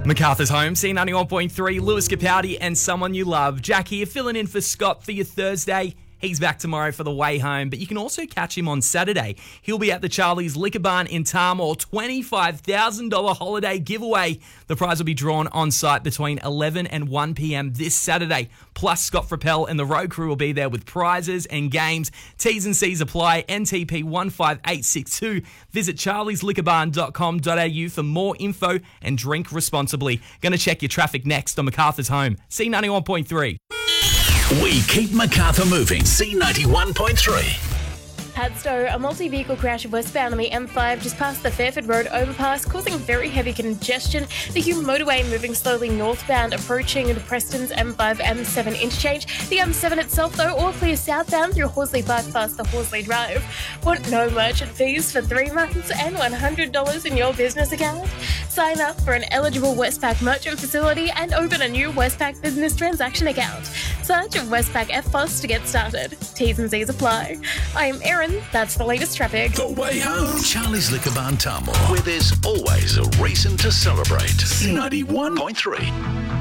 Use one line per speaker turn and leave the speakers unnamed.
MacArthur's Home, C91.3, Lewis Capaldi and Someone You Love. Jack here, filling in for Scott for your Thursday. He's back tomorrow for the way home, but you can also catch him on Saturday. He'll be at the Charlie's Liquor Barn in Tarmore, $25,000 holiday giveaway. The prize will be drawn on site between 11 and 1 p.m. this Saturday. Plus, Scott Frappel and the road crew will be there with prizes and games. T's and C's apply. NTP 15862. Visit charliesliquorbarn.com.au for more info and drink responsibly. Going to check your traffic next on MacArthur's Home, C91.3.
We keep MacArthur moving. C91.3.
Padstow, a multi-vehicle crash westbound on the M5 just past the Fairford Road overpass, causing very heavy congestion. The Hume motorway moving slowly northbound, approaching the Preston's M5 M7 interchange. The M7 itself, though, all clear southbound through Horsley Park past the Horsley Drive. Want no merchant fees for 3 months and $100 in your business account? Sign up for an eligible Westpac merchant facility and open a new Westpac business transaction account. Search Westpac FPOS to get started. T's and C's apply. I'm Erin. That's the latest traffic.
The way home. Charlie's Liquor Barn Tarmore, where there's always a reason to celebrate. 91.3.